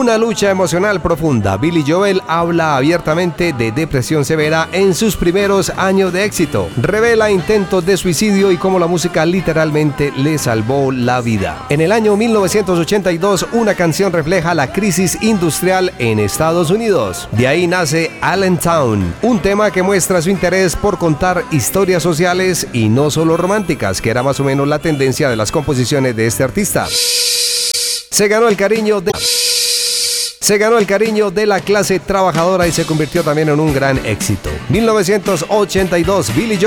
Una lucha emocional profunda. Billy Joel habla abiertamente de depresión severa en sus primeros años de éxito. Revela intentos de suicidio y cómo la música literalmente le salvó la vida. En el año 1982, una canción refleja la crisis industrial en Estados Unidos. De ahí nace Allentown, un tema que muestra su interés por contar historias sociales y no solo románticas, que era más o menos la tendencia de las composiciones de este artista. Se ganó el cariño de la clase trabajadora y se convirtió también en un gran éxito. 1982, Billy Joel